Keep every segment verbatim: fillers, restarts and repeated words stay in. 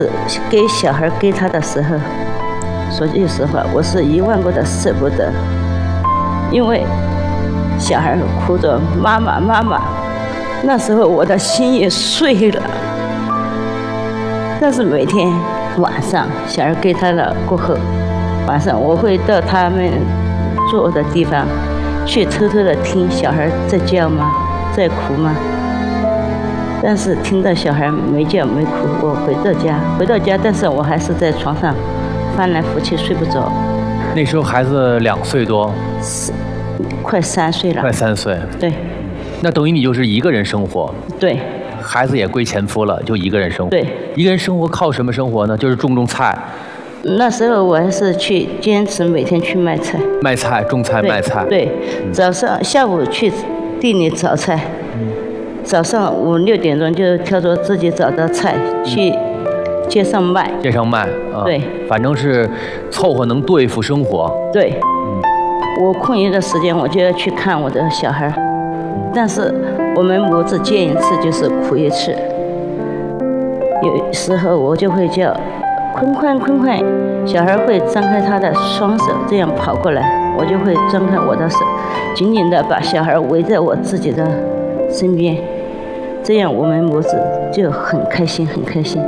给小孩给他的时候，说句实话，我是一万个的舍不得，因为小孩哭着妈妈妈妈，那时候我的心也碎了。但是每天晚上小孩给他了过后，晚上我会到他们坐的地方去偷偷的听小孩在叫吗，在哭吗？但是听到小孩没叫没哭，我回到家，回到家，但是我还是在床上翻来覆去睡不着。 那时候孩子两岁多， 快三岁了。 快三岁。 对。 那等于你就是一个人生活。 对。 孩子也归前夫了，就一个人生活。 对。 一个人生活靠什么生活呢？就是种种菜。 那时候我还是去坚持每天去卖菜。 卖菜，种菜，卖菜。 对。对嗯、早上、下午去地里找菜。嗯。早上五六点钟就挑着自己找的菜去街上卖。 街上卖啊。 对。 反正是凑合能对付生活。 对。嗯。我空余的时间我就要去看我的小孩，但是我们母子见一次就是哭一次。有时候我就会叫坤坤坤坤，小孩会张开他的双手这样跑过来，我就会张开我的手，紧紧地把小孩围在我自己的身边，这样我们母子就很开心很开心。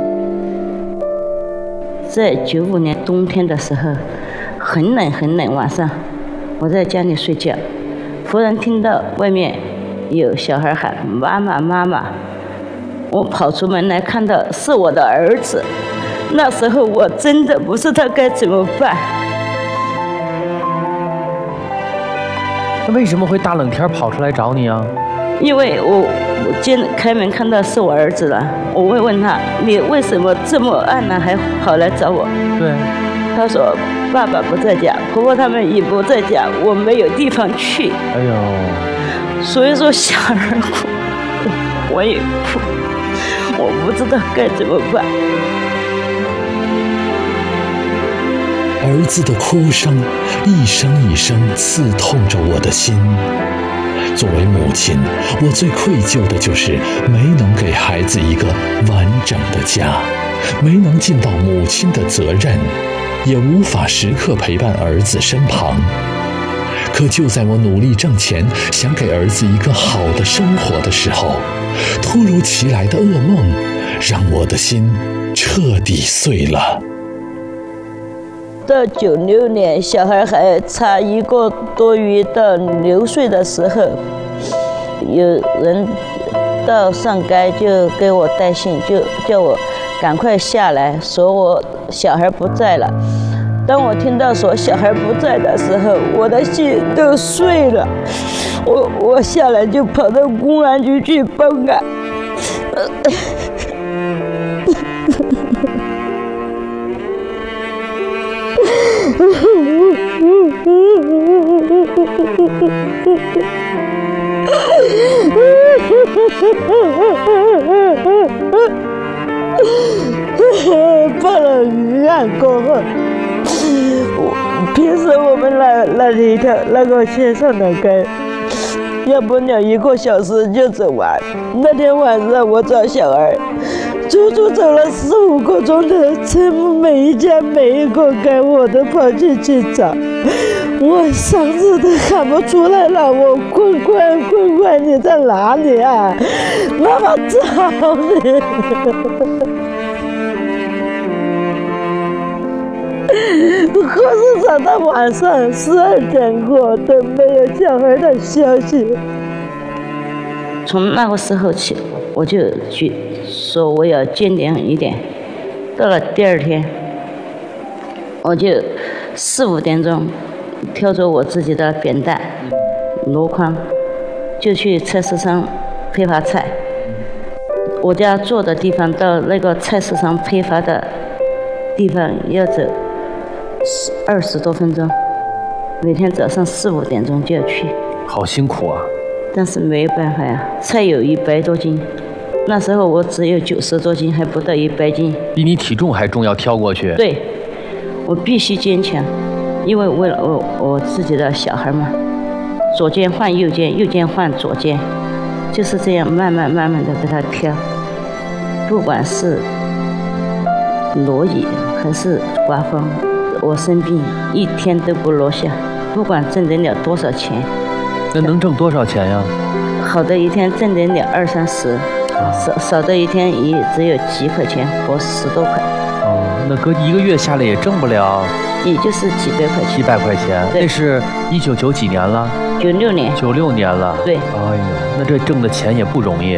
在九五年冬天的时候，很冷很冷，晚上我在家里睡觉，忽然听到外面有小孩喊妈妈妈妈，我跑出门来看到是我的儿子，那时候我真的不知道该怎么办。 那为什么会大冷天跑出来找你啊？ 因为我我见开门看到是我儿子了，我会问他，你为什么这么暗了还跑来找我？ 对。 他说爸爸不在家，婆婆他们也不在家，我没有地方去。 哎呦。 所以说小孩哭，我也哭，我不知道该怎么办。 儿子的哭声一声一声刺痛着我的心。作为母亲，我最愧疚的就是没能给孩子一个完整的家，没能尽到母亲的责任，也无法时刻陪伴儿子身旁。可就在我努力挣钱，想给儿子一个好的生活的时候，突如其来的噩梦让我的心彻底碎了。 到九六年，小孩还差一个多月到六岁的时候，有人到上街就给我带信，就叫我赶快下来，说我小孩不在了。当我听到说小孩不在的时候，我的心都碎了。我我下来就跑到公安局去报案。报了案过后，平时我们那那一条那个线上的街，要不了一个小时就走完。那天晚上我找小孩，足足走了四五个钟头，全部每一家每一个街我都跑进去找，我嗓子都喊不出来了。我坤坤坤坤，你在哪里啊？妈妈找你。可是找到晚上十二点过都没有小孩的消息。从那个时候起，我就去说我要坚定一点。到了第二天，我就四五点钟挑着我自己的扁担、箩筐，就去菜市场批发菜。我家住的地方到那个菜市场批发的地方要走二十多分钟，每天早上四五点钟就要去。 好辛苦啊！ 但是没有办法呀，菜有一百多斤，那时候我只有九十多斤，还不到一百斤。 比你体重还重要，挑过去。 对，我必须坚强，因为为了我我自己的小孩嘛，左肩换右肩，右肩换左肩，就是这样慢慢慢慢的给他挑，不管是落雨还是刮风，我生病一天都不落下，不管挣得了多少钱。 那能挣多少钱呀？ 好的一天挣得了二三十，少少的一天也只有几块钱或十多块。 哦，那搁一个月下来也挣不了， 也就是几百块钱。 几百块钱。 对， 那是一九九几年了？ 九六年。 九六年了。 对。 哎呦，那这挣的钱也不容易。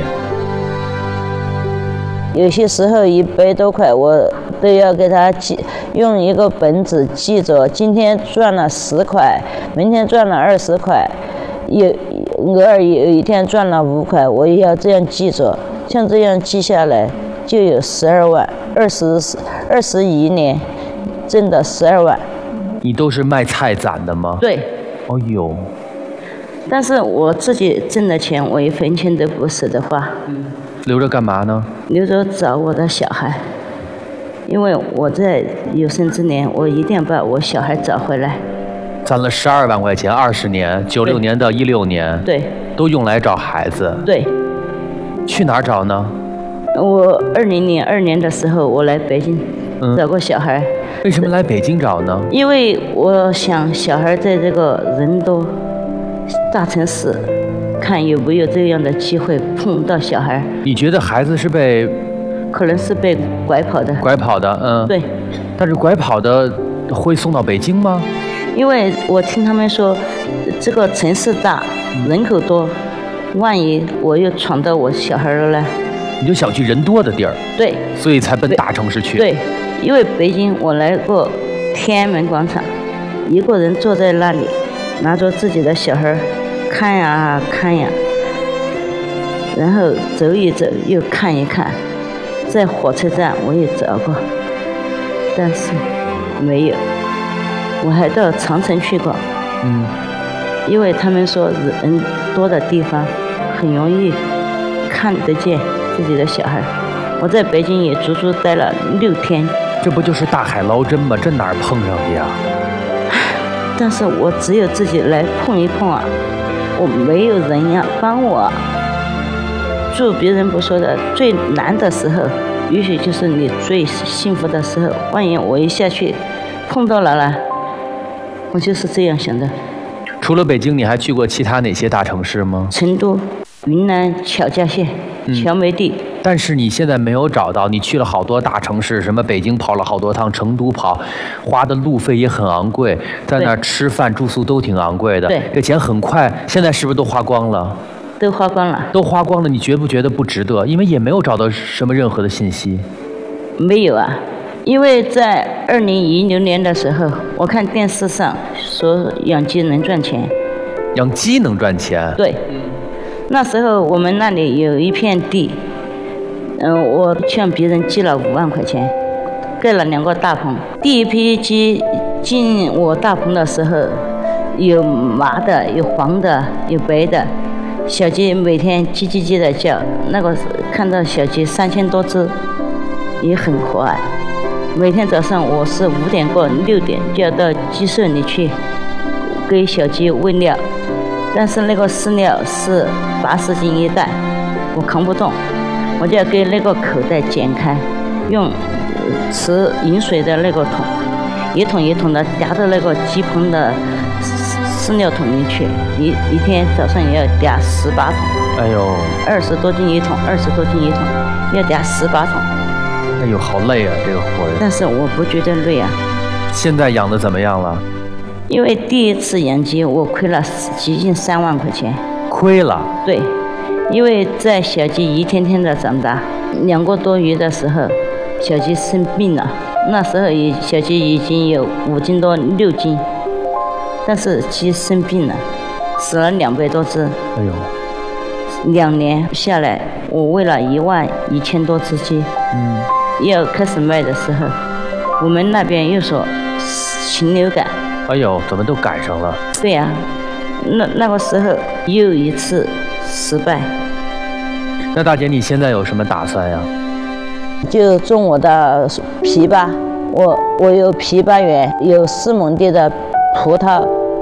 有些时候一百多块，我都要给他记，用一个本子记着，今天赚了十块，明天赚了二十块，有偶尔有一天赚了五块，我也要这样记着。像这样记下来，就有十二万，二十二十一年挣的十二万。 你都是卖菜攒的吗？ 对。 哦呦。 但是我自己挣的钱，我一分钱都不舍得花。 嗯。留着干嘛呢？ 留着找我的小孩，因为我在有生之年，我一定要把我小孩找回来。 攒了十二万块钱，二十年，九六年到一六年， 对， 都用来找孩子。 对。 去哪儿找呢？ 我二零零二年的时候，我来北京找过小孩。 嗯、为什么来北京找呢？ 因为我想小孩在这个人多大城市。看有没有这样的机会碰到小孩？ 你觉得孩子是被？ 可能是被拐跑的。 拐跑的，嗯。 对。 但是拐跑的会送到北京吗？ 因为我听他们说，这个城市大，人口多，万一我又闯到我小孩了呢？ 你就想去人多的地儿。 对。 所以才奔大城市去。 对，因为北京我来过天安门广场，一个人坐在那里，拿着自己的小孩。看呀看呀，然后走一走又看一看，在火车站我也找过，但是没有。我还到长城去过， 嗯， 因为他们说人多的地方很容易看得见自己的小孩。我在北京也足足待了六天。 这不就是大海捞针吗？这哪儿碰上去呀？ 但是我只有自己来碰一碰啊。我没有人呀帮我。祝别人不说的，最难的时候，也许就是你最幸福的时候。万一我一下去碰到了了，我就是这样想的。 除了北京，你还去过其他哪些大城市吗？ 成都、云南巧家县、乔梅地。嗯， 但是你现在没有找到，你去了好多大城市，什么北京跑了好多趟，成都跑，花的路费也很昂贵，在那儿吃饭住宿都挺昂贵的。 对， 这钱很快，现在是不是都花光了？ 都花光了。都花光了，你觉不觉得不值得？因为也没有找到什么任何的信息。 没有啊，因为在二零一六年的时候，我看电视上说养鸡能赚钱。 养鸡能赚钱？ 对。那时候我们那里有一片地。嗯、呃，我向别人借了五万块钱，盖了两个大棚。第一批鸡进我大棚的时候，有麻的，有黄的，有白的。小鸡每天叽叽叽的叫，那个看到小鸡三千多只，也很可爱。每天早上我是五点过六点就要到鸡舍里去给小鸡喂料，但是那个饲料是八十斤一袋，我扛不动。我就要给那个口袋剪开，用吃饮水的那个桶，一桶一桶的夹到那个鸡棚的饲料桶里去，一一天早上也要夹十八桶。 哎呦， 二十多斤一桶，二十多斤一桶，要夹十八桶。 哎呦，好累啊，这个活儿。 但是我不觉得累啊。 现在养的怎么样了？ 因为第一次养鸡，我亏了接近三万块钱。 亏了？ 对。因为在小鸡一天天的长大，两个多月的时候，小鸡生病了。那时候也小鸡已经有五斤多六斤，但是鸡生病了，死了两百多只。 哎呦！ 两年下来，我喂了一万一千多只鸡。 嗯。 要开始卖的时候，我们那边又说禽流感。 哎呦，怎么都赶上了？ 对呀、啊，那那个时候又一次失败。 那大姐，你现在有什么打算呀？ 就种我的枇杷，我我有枇杷园，有四亩地的葡萄，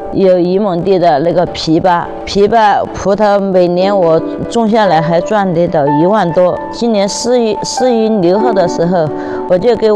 有一亩地的那个枇杷，枇杷葡萄每年我种下来还赚得到一万多。今年四月四月六号的时候，我就给我